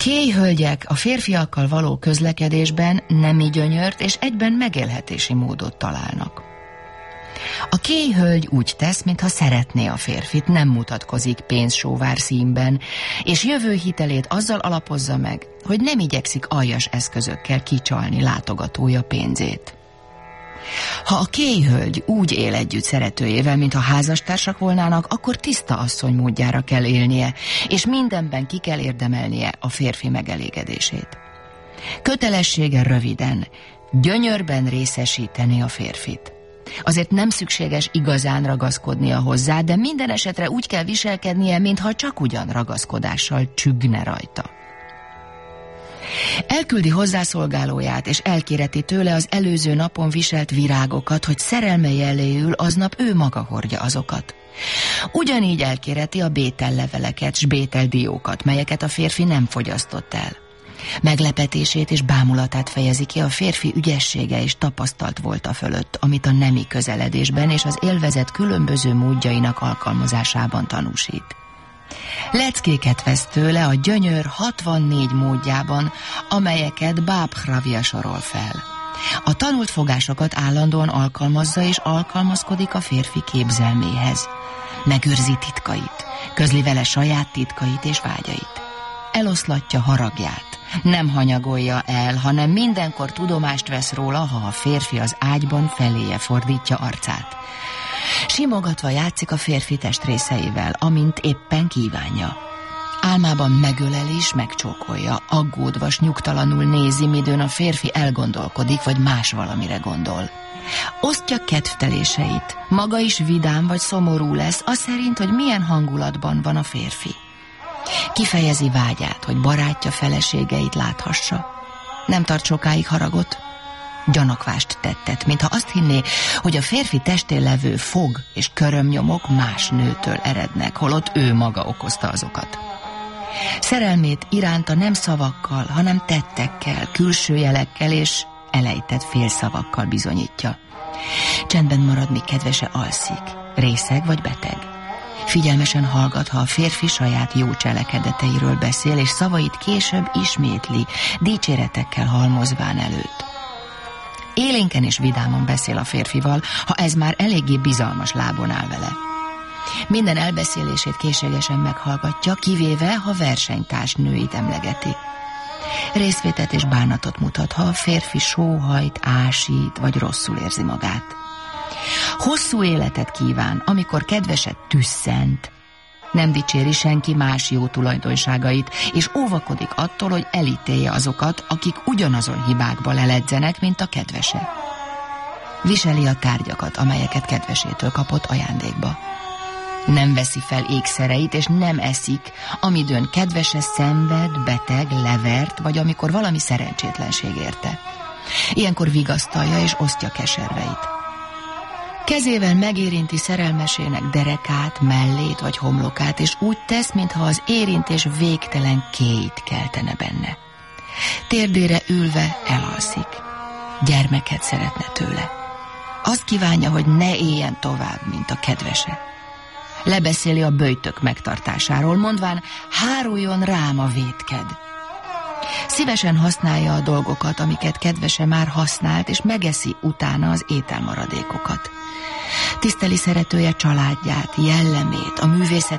kéj hölgyek a férfiakkal való közlekedésben nemi gyönyört és egyben megélhetési módot találnak. A kéj hölgy úgy tesz, mintha szeretné a férfit, nem mutatkozik pénzsóvár színben, és jövő hitelét azzal alapozza meg, hogy nem igyekszik aljas eszközökkel kicsalni látogatója pénzét. Ha a kéj hölgy úgy él együtt szeretőjével, mintha házastársak volnának, akkor tiszta asszony módjára kell élnie, és mindenben ki kell érdemelnie a férfi megelégedését. Kötelessége röviden, gyönyörben részesíteni a férfit. Azért nem szükséges igazán ragaszkodnia hozzá, de minden esetre úgy kell viselkednie, mintha csak ugyan ragaszkodással csüggne rajta. Elküldi hozzászolgálóját, és elkéreti tőle az előző napon viselt virágokat, hogy szerelme jeléül aznap ő maga hordja azokat. Ugyanígy elkéreti a bételleveleket s bételdiókat, melyeket a férfi nem fogyasztott el. Meglepetését és bámulatát fejezi ki a férfi ügyessége és tapasztalt volta fölött, amit a nemi közeledésben és az élvezet különböző módjainak alkalmazásában tanúsít. Leckéket vesz tőle a gyönyör 64 módjában, amelyeket Báb-Hravia sorol fel. A tanult fogásokat állandóan alkalmazza és alkalmazkodik a férfi képzelméhez. Megőrzi titkait, közli vele saját titkait és vágyait. Eloszlatja haragját, nem hanyagolja el, hanem mindenkor tudomást vesz róla, ha a férfi az ágyban feléje fordítja arcát. Simogatva játszik a férfi testrészeivel, amint éppen kívánja. Álmában megöleli és megcsókolja, aggódva s nyugtalanul nézi, midőn a férfi elgondolkodik, vagy más valamire gondol. Osztja kedvteléseit, maga is vidám vagy szomorú lesz, az szerint, hogy milyen hangulatban van a férfi. Kifejezi vágyát, hogy barátja feleségeit láthassa. Nem tart sokáig haragot, gyanakvást tettet, mintha azt hinné, hogy a férfi testén levő fog és körömnyomok más nőtől erednek, holott ő maga okozta azokat. Szerelmét iránta nem szavakkal, hanem tettekkel, külső jelekkel és elejtett félszavakkal bizonyítja. Csendben marad, míg kedvese alszik, részeg vagy beteg. Figyelmesen hallgat, ha a férfi saját jó cselekedeteiről beszél, és szavait később ismétli, dicséretekkel halmozván előtt. Élénken és vidáman beszél a férfival, ha ez már eléggé bizalmas lábon áll vele. Minden elbeszélését készségesen meghallgatja, kivéve, ha versenytárs nőit emlegeti. Részvétet és bánatot mutat, ha a férfi sóhajt, ásít, vagy rosszul érzi magát. Hosszú életet kíván, amikor kedvese tüsszent. Nem dicséri senki más jó tulajdonságait, és óvakodik attól, hogy elítélje azokat, akik ugyanazon hibákba leledzenek, mint a kedvese. Viseli a tárgyakat, amelyeket kedvesétől kapott ajándékba. Nem veszi fel ékszereit, és nem eszik, amidőn kedvese szenved, beteg, levert, vagy amikor valami szerencsétlenség érte. Ilyenkor vigasztalja és osztja keserveit. Kezével megérinti szerelmesének derekát, mellét vagy homlokát, és úgy tesz, mintha az érintés végtelen kéit keltene benne. Térdére ülve elalszik. Gyermeket szeretne tőle. Azt kívánja, hogy ne éljen tovább, mint a kedvese. Lebeszéli a böjtök megtartásáról, mondván, háruljon rám a vétked. Szívesen használja a dolgokat, amiket kedvese már használt, és megeszi utána az ételmaradékokat. Tiszteli szeretője családját, jellemét, a művészet